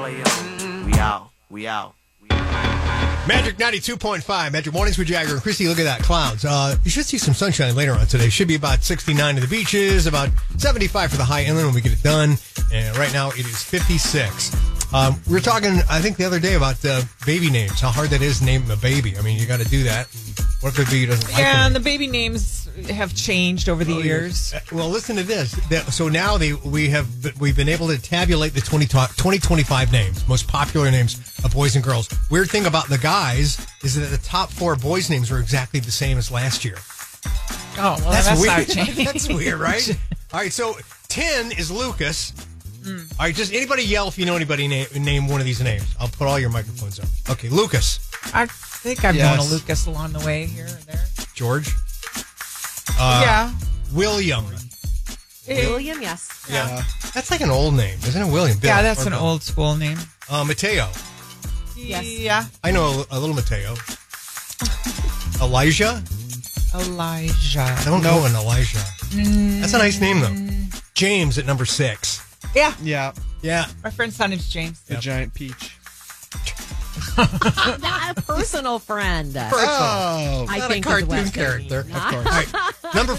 We out. We out. Magic 92.5, Magic Mornings with Jagger and Christy. Look at that, clouds. You should see some sunshine later on today. Should be about 69 to the beaches, about 75 for the high inland when we get it done. And right now it is 56. We were talking, I think, the other day about baby names, how hard that is to name a baby. I mean, you got to do that. What if the baby doesn't like it? Yeah, and the baby names have changed over the years. Well, listen to this. So now we've been able to tabulate the 2025 names, most popular names of boys and girls. Weird thing about the guys is that the top 4 boys' names were exactly the same as last year. Oh, well, that's weird. not changed. That's weird, right? All right, so 10 is Lucas. All right, just anybody yell if you know anybody name one of these names. I'll put all your microphones up. Okay, Lucas. I think I've known a Lucas along the way here or there. George. Yeah. William. William, yes. Yeah. That's like an old name, isn't it? William. Bill, yeah, that's an Bill. old school name. Mateo. Yes. Yeah. I know a little Mateo. Elijah. I don't know an Elijah. That's a nice name, though. James at number 6. Yeah. Yeah. Yeah. My friend's son is James. The giant peach. Not a personal friend. Oh. I Not think a cartoon is character. Western. Of course. All right. Number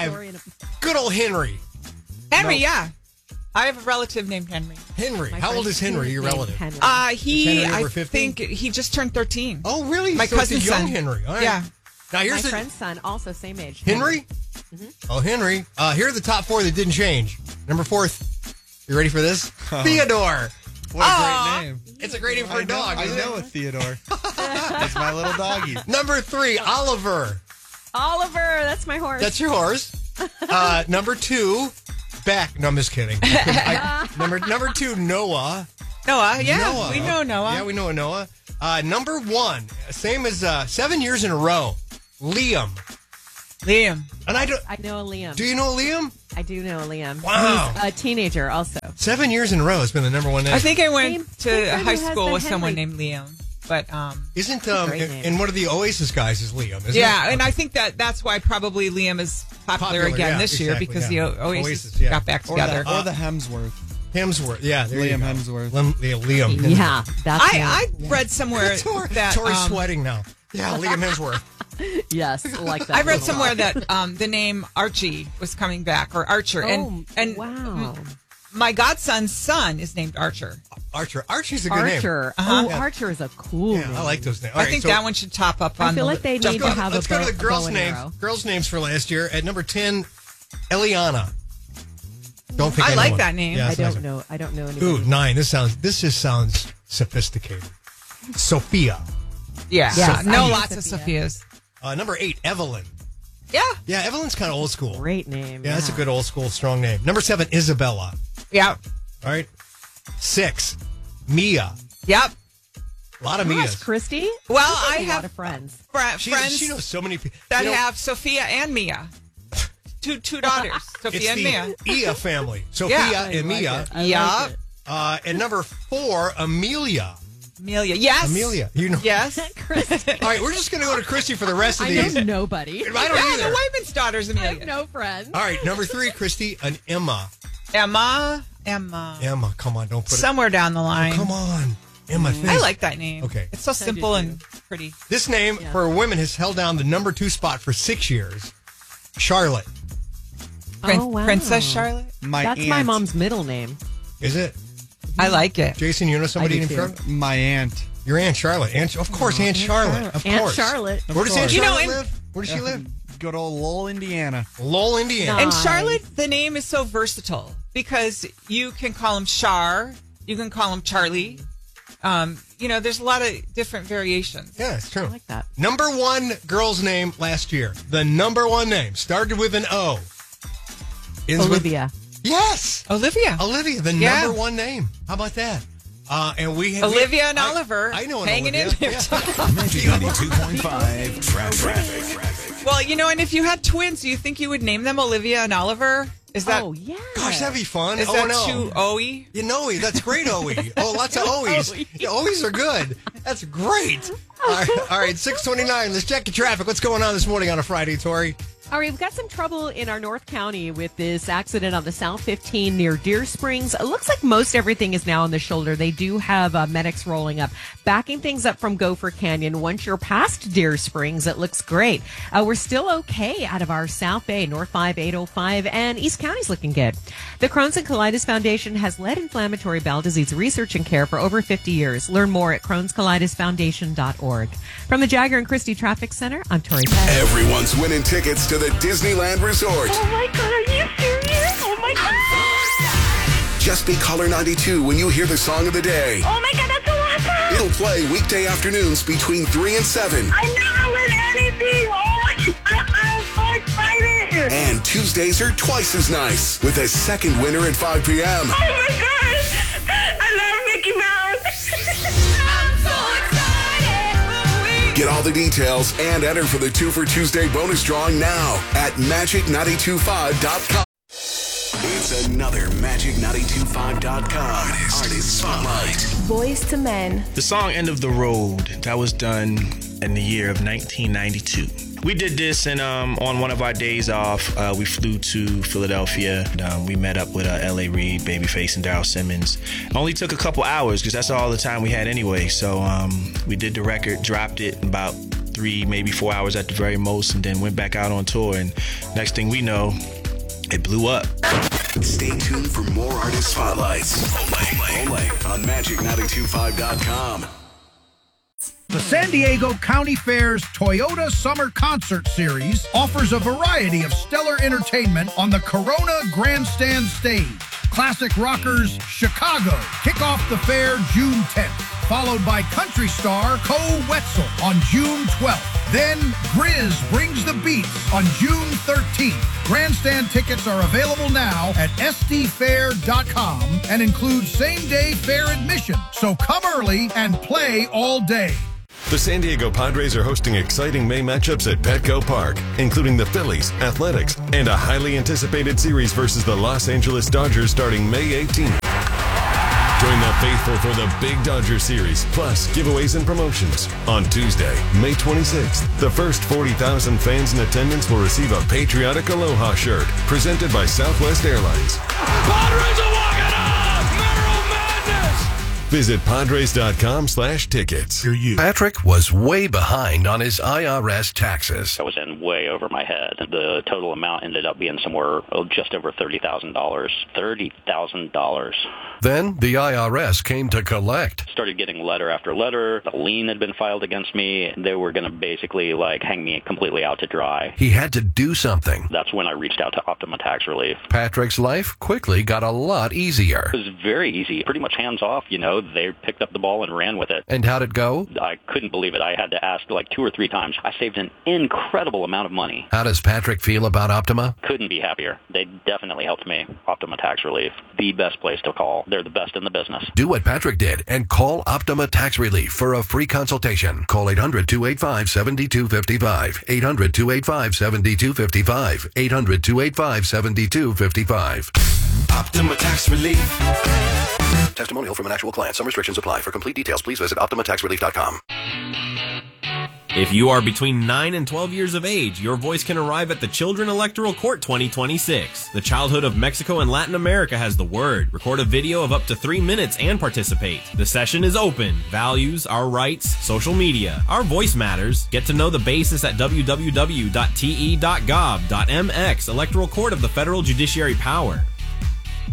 5. Good old Henry. Henry, yeah. I have a relative named Henry. Henry. My How old friend's is Henry, your named relative? Henry. Is I Henry over 50? think he just turned 13. Oh, really? My So it's a cousin's young son. Henry. All right. Yeah. Now, My here's the... friend's son, also same age. Henry? Oh, Henry. Here are the top 4 that didn't change. Number 4. You ready for this? Theodore. What a great name. It's a great name for a dog. I isn't know it? a Theodore. That's my little doggy. Number 3, Oliver. Oliver, that's my horse. That's your horse. Number 2, Beck. No, I'm just kidding. Number 2, Noah. Noah, yeah. Noah. We know Noah. Yeah, we know Noah. Number 1, same as 7 years in a row, Liam. Liam. And I know a Liam. Do you know Liam? I do know a Liam. Wow. He's a teenager also. 7 years in a row has been the number 1 name. I think I went Same to friend high who has school the with someone Henry. named Liam. But Isn't great name. and one of the Oasis guys is Liam, isn't yeah, it? and I think that's why probably Liam is popular again yeah, this year exactly, because yeah. the Oasis yeah. got back Or together. the Hemsworth. Hemsworth, yeah. There you Liam go. Hemsworth. Liam. Yeah, that's I read somewhere that Tori's sweating now. Yeah, Liam Hemsworth. yes, like that. I read somewhere that the name Archie was coming back, or Archer, and wow, my godson's son is named Archer. Archer. Archie's a good name. Archer. Uh-huh. Oh, Archer is a cool Yeah, name. I like those names. All I right, think so that one should top up on I feel the like they jump need to up. have let's a go to the bow girls' and names. arrow. Girls' names for last year. At number 10, Eliana. Don't think I like anyone. that name. Yeah, I it's a nice don't one. know. I don't know anybody. Ooh, 9. This just sounds sophisticated. Sophia. Yeah, Yes, no I lots know of Sophia. Sophias. Number 8, Evelyn. Yeah, Yeah, Evelyn's kind of old school. Great name. Yeah, that's a good old school strong name. Number 7, Isabella. yeah, All right. 6, Mia. yep. A lot of Gosh, Mias. Christy. Well, You I a lot have of friends. friends She knows so many people that have Sophia and Mia. Two daughters, Sophia It's and the Mia. Ia family. Sophia Yeah. and Mia. Yeah. And number 4, Amelia. Amelia, yes. Amelia. You know. Yes. Christy. All right, we're just going to go to Christy for the rest of I these. know nobody. I don't Yeah, either. the Whiteman's daughter's I Amelia. have no friends. All right, number 3, Christy, an Emma. Emma. Emma, come on, don't put Somewhere down the line. it. Come on. Emma, think. I like that name. Okay. It's so simple and pretty. This name for women has held down the number 2 spot for 6 years. Charlotte. Oh, wow. Princess Charlotte? That's aunt. my mom's middle name. Is it? I like it. Jason, you know somebody I do named too. Charlotte? My aunt. Your Aunt Charlotte. Of course, Aunt Charlotte. Of Aunt course. Charlotte. Where does Aunt course. You know, Charlotte and- live? Where does she live? Good old Lowell, Indiana. Lowell, Indiana. And Nice. Charlotte, the name is so versatile because you can call him Char, you can call him Charlie. There's a lot of different variations. Yeah, it's true. I like that. Number 1 girl's name last year. The number 1 name started with an O. Ends with- Olivia. Yes. Olivia. Olivia, the Yeah. number 1 name. How about that? And we have Olivia and Oliver I know an hanging in Olivia. there. Yeah. Magic 92.5 Traffic. Well, and if you had twins, do you think you would name them Olivia and Oliver? Is that Oh, yeah. Gosh, that'd be fun. is oh, that no. too OE? You know, that's great, OE. Oh, lots of OEs. Yeah, OEs are good. That's great. All right, 6:29. Let's check the traffic. What's going on this morning on a Friday, Tori? All right, we've got some trouble in our North County with this accident on the South 15 near Deer Springs. It looks like most everything is now on the shoulder. They do have medics rolling up, backing things up from Gopher Canyon. Once you're past Deer Springs, it looks great. We're still okay out of our South Bay, North 5, 805, and East County's looking good. The Crohn's and Colitis Foundation has led inflammatory bowel disease research and care for over 50 years. Learn more at crohnscolitisfoundation.org. From the Jagger and Christie Traffic Center, I'm Tori Petty. Everyone's winning tickets to the Disneyland Resort. Oh my God, are you serious? Oh my God. Just be caller 92 when you hear the song of the day. Oh my God, that's so awesome. It'll play weekday afternoons between 3 and 7. I never win anything. Oh my God, I'm so excited. And Tuesdays are twice as nice with a second winner at 5 p.m. Oh my God, I love Mickey Mouse. I'm so excited. Get all the details and enter for the 2 for Tuesday bonus drawing now at Magic925.com. It's another Magic925.com Artist Spotlight. Boys to Men. The song End of the Road, that was done in the year of 1992. We did this and on one of our days off, we flew to Philadelphia. And, we met up with L.A. Reid, Babyface, and Daryl Simmons. It only took a couple hours because that's all the time we had anyway. So we did the record, dropped it in about 3, maybe 4 hours at the very most, and then went back out on tour. And next thing we know, it blew up. Stay tuned for more Artist Spotlights. Only on Magic925.com. The San Diego County Fair's Toyota Summer Concert Series offers a variety of stellar entertainment on the Corona Grandstand stage. Classic rockers Chicago kick off the fair June 10th, followed by country star Coe Wetzel on June 12th. Then Grizz brings the beats on June 13th. Grandstand tickets are available now at sdfair.com and include same-day fair admission, so come early and play all day. The San Diego Padres are hosting exciting May matchups at Petco Park, including the Phillies, Athletics, and a highly anticipated series versus the Los Angeles Dodgers starting May 18th. Join the faithful for the Big Dodger Series, plus giveaways and promotions. On Tuesday, May 26th, the first 40,000 fans in attendance will receive a patriotic Aloha shirt presented by Southwest Airlines. Padres are walking off! Merrill Madness! Visit Padres.com/tickets. Patrick was way behind on his IRS taxes. I was in way over my head. The total amount ended up being somewhere just over $30,000. $30,000. Then the IRS came to collect. Started getting letter after letter. A lien had been filed against me. They were going to basically hang me completely out to dry. He had to do something. That's when I reached out to Optima Tax Relief. Patrick's life quickly got a lot easier. It was very easy, pretty much hands off. They picked up the ball and ran with it. And how'd it go? I couldn't believe it. I had to ask 2 or 3 times. I saved an incredible amount of money. How does Patrick feel about Optima? Couldn't be happier. They definitely helped me. Optima Tax Relief, the best place to call. They're the best in the business. Do what Patrick did and call Optima Tax Relief for a free consultation. Call 800-285-7255. 800-285-7255. 800-285-7255. Optima Tax Relief. Testimonial from an actual client. Some restrictions apply. For complete details, please visit OptimaTaxRelief.com. If you are between 9 and 12 years of age, your voice can arrive at the Children Electoral Court 2026. The childhood of Mexico and Latin America has the word. Record a video of up to 3 minutes and participate. The session is open. Values, our rights, social media. Our voice matters. Get to know the basis at www.te.gov.mx, Electoral Court of the Federal Judiciary Power.